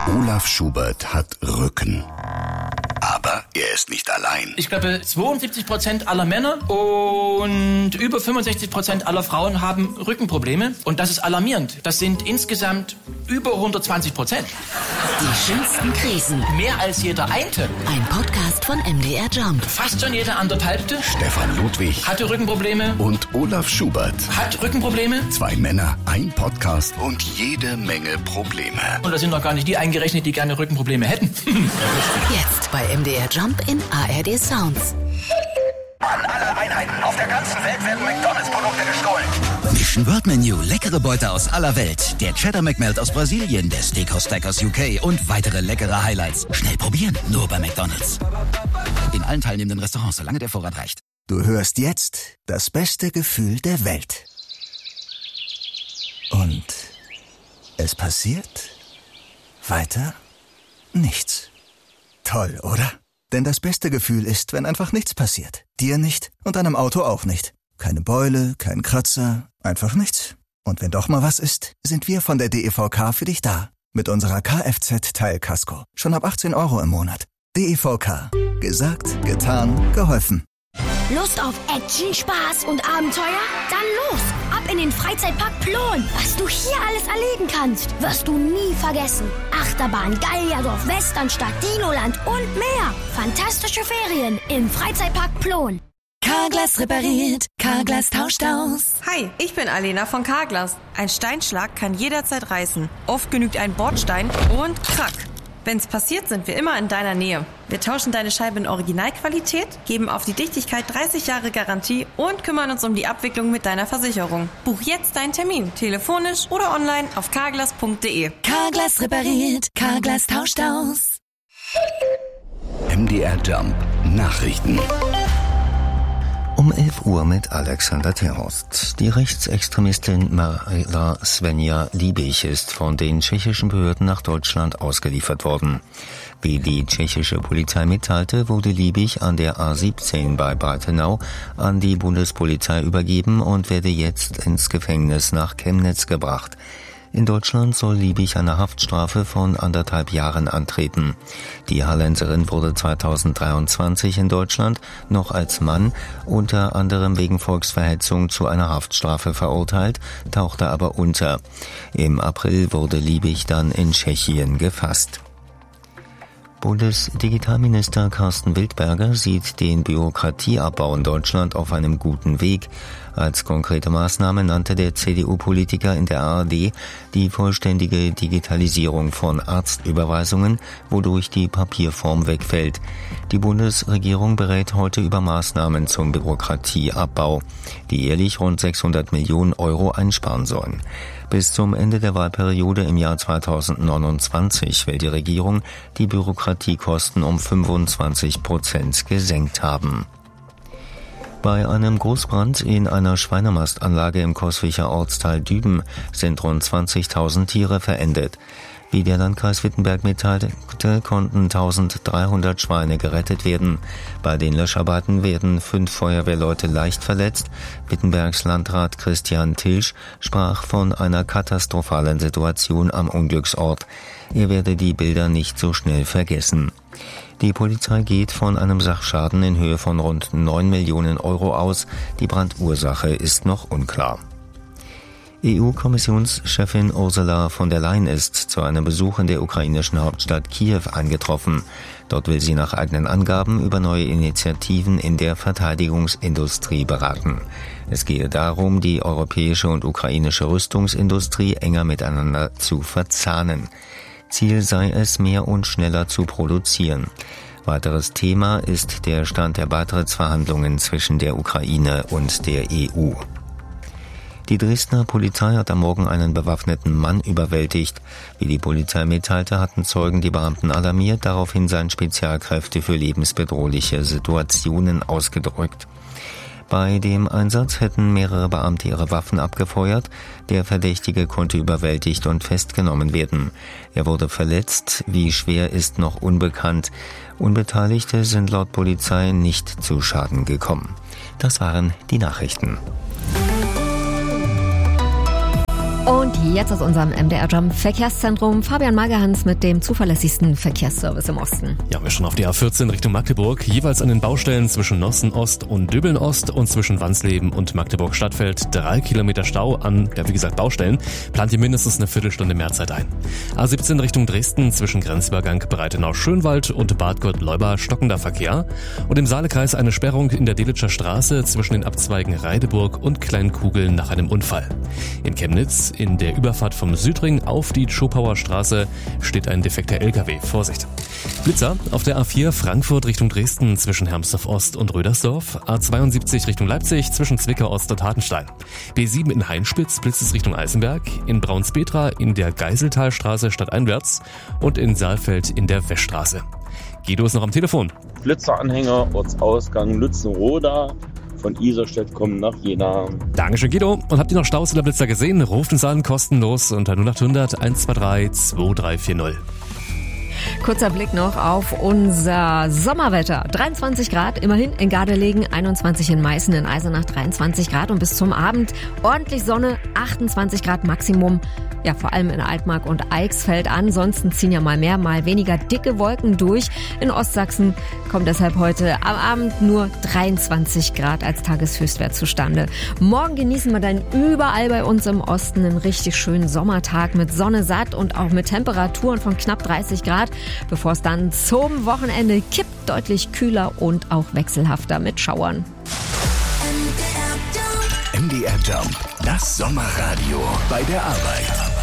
Olaf Schubert hat Rücken. Aber er ist nicht allein. Ich glaube, 72% aller Männer und über 65% aller Frauen haben Rückenprobleme. Und das ist alarmierend. Das sind insgesamt über 120%. Die schönsten Krisen. Mehr als jeder Einte. Ein Podcast von MDR Jump. Fast schon jeder anderthalbte. Stefan Ludwig Hatte Rückenprobleme. und Olaf Schubert. Hat Rückenprobleme. 2 Männer, ein Podcast und jede Menge Probleme. Und da sind noch gar nicht die eingerechnet, die gerne Rückenprobleme hätten. Jetzt bei MDR Jump in ARD Sounds. An alle Einheiten auf der ganzen Welt werden McDonalds-Produkte gestohlen. Mission World Menu, leckere Beute aus aller Welt. Der Cheddar McMelt aus Brasilien, der Steakhouse Stack aus UK und weitere leckere Highlights. Schnell probieren, nur bei McDonalds. In allen teilnehmenden Restaurants, solange der Vorrat reicht. Du hörst jetzt das beste Gefühl der Welt. Und es passiert weiter nichts. Toll, oder? Denn das beste Gefühl ist, wenn einfach nichts passiert. Dir nicht und deinem Auto auch nicht. Keine Beule, kein Kratzer, einfach nichts. Und wenn doch mal was ist, sind wir von der DEVK für dich da. Mit unserer Kfz-Teilkasko. Schon ab 18 € im Monat. DEVK. Gesagt, getan, geholfen. Lust auf Action, Spaß und Abenteuer? Dann los! Ab in den Freizeitpark Plon. Was du hier alles erleben kannst, wirst du nie vergessen. Achterbahn, Gallierdorf, Westernstadt, Dinoland und mehr. Fantastische Ferien im Freizeitpark Plon. Carglass repariert, Carglass tauscht aus. Hi, ich bin Alena von Carglass. Ein Steinschlag kann jederzeit reißen. Oft genügt ein Bordstein und krack. Wenn's passiert, sind wir immer in deiner Nähe. Wir tauschen deine Scheibe in Originalqualität, geben auf die Dichtigkeit 30 Jahre Garantie und kümmern uns um die Abwicklung mit deiner Versicherung. Buch jetzt deinen Termin, telefonisch oder online auf carglass.de. Carglass repariert, Carglass tauscht aus. MDR Jump Nachrichten. Um 11 Uhr mit Alexander Terhorst. Die Rechtsextremistin Marla Svenja Liebig ist von den tschechischen Behörden nach Deutschland ausgeliefert worden. Wie die tschechische Polizei mitteilte, wurde Liebig an der A17 bei Breitenau an die Bundespolizei übergeben und werde jetzt ins Gefängnis nach Chemnitz gebracht. In Deutschland soll Liebig eine Haftstrafe von 1,5 Jahren antreten. Die Hallenserin wurde 2023 in Deutschland noch als Mann unter anderem wegen Volksverhetzung zu einer Haftstrafe verurteilt, tauchte aber unter. Im April wurde Liebig dann in Tschechien gefasst. Bundesdigitalminister Carsten Wildberger sieht den Bürokratieabbau in Deutschland auf einem guten Weg. Als konkrete Maßnahme nannte der CDU-Politiker in der ARD die vollständige Digitalisierung von Arztüberweisungen, wodurch die Papierform wegfällt. Die Bundesregierung berät heute über Maßnahmen zum Bürokratieabbau, die jährlich rund 600 Millionen € einsparen sollen. Bis zum Ende der Wahlperiode im Jahr 2029 will die Regierung die Bürokratiekosten um 25% gesenkt haben. Bei einem Großbrand in einer Schweinemastanlage im Coswiger Ortsteil Düben sind rund 20.000 Tiere verendet. Wie der Landkreis Wittenberg mitteilte, konnten 1.300 Schweine gerettet werden. Bei den Löscharbeiten werden 5 Feuerwehrleute leicht verletzt. Wittenbergs Landrat Christian Tilsch sprach von einer katastrophalen Situation am Unglücksort. Er werde die Bilder nicht so schnell vergessen. Die Polizei geht von einem Sachschaden in Höhe von rund 9 Millionen € aus. Die Brandursache ist noch unklar. EU-Kommissionschefin Ursula von der Leyen ist zu einem Besuch in der ukrainischen Hauptstadt Kiew eingetroffen. Dort will sie nach eigenen Angaben über neue Initiativen in der Verteidigungsindustrie beraten. Es gehe darum, die europäische und ukrainische Rüstungsindustrie enger miteinander zu verzahnen. Ziel sei es, mehr und schneller zu produzieren. Weiteres Thema ist der Stand der Beitrittsverhandlungen zwischen der Ukraine und der EU. Die Dresdner Polizei hat am Morgen einen bewaffneten Mann überwältigt. Wie die Polizei mitteilte, hatten Zeugen die Beamten alarmiert, daraufhin seien Spezialkräfte für lebensbedrohliche Situationen ausgerückt. Bei dem Einsatz hätten mehrere Beamte ihre Waffen abgefeuert. Der Verdächtige konnte überwältigt und festgenommen werden. Er wurde verletzt. Wie schwer ist noch unbekannt. Unbeteiligte sind laut Polizei nicht zu Schaden gekommen. Das waren die Nachrichten. Und jetzt aus unserem MDR Jump Verkehrszentrum Fabian Magerhans mit dem zuverlässigsten Verkehrsservice im Osten. Ja, wir schon auf die A14 Richtung Magdeburg, jeweils an den Baustellen zwischen Nossen Ost und Döbeln Ost und zwischen Wansleben und Magdeburg Stadtfeld 3 Kilometer Stau an, wie gesagt, Baustellen. Plant ihr mindestens eine Viertelstunde Mehrzeit ein. A17 Richtung Dresden zwischen Grenzübergang Breitenau-Schönwald und Bad Gott-Leuba stockender Verkehr. Und im Saalekreis eine Sperrung in der Delitscher Straße zwischen den Abzweigen Reideburg und Kleinkugeln nach einem Unfall. In Chemnitz in der Überfahrt vom Südring auf die Schopauer Straße steht ein defekter LKW. Vorsicht! Blitzer auf der A4 Frankfurt Richtung Dresden zwischen Hermsdorf Ost und Rödersdorf. A72 Richtung Leipzig zwischen Zwickau Ost und Hartenstein. B7 in Hainspitz blitzt es Richtung Eisenberg. In Braunspetra in der Geiseltalstraße stadteinwärts. Und in Saalfeld in der Weststraße. Guido ist noch am Telefon. Blitzeranhänger, Ortsausgang Lützenroda. Von Iserstedt kommen nach Jena. Dankeschön, Guido. Und habt ihr noch Staus oder Blitzer gesehen? Ruft uns an, kostenlos unter 0800 123 2340. Kurzer Blick noch auf unser Sommerwetter. 23 Grad immerhin in Gardelegen, 21 in Meißen, in Eisenach 23 Grad und bis zum Abend ordentlich Sonne, 28 Grad Maximum. Ja, vor allem in Altmark und Eichsfeld. Ansonsten ziehen ja mal mehr, mal weniger dicke Wolken durch. In Ostsachsen kommt deshalb heute am Abend nur 23 Grad als Tageshöchstwert zustande. Morgen genießen wir dann überall bei uns im Osten einen richtig schönen Sommertag mit Sonne satt und auch mit Temperaturen von knapp 30 Grad, bevor es dann zum Wochenende kippt, deutlich kühler und auch wechselhafter mit Schauern. MDR Jump, das Sommerradio bei der Arbeit.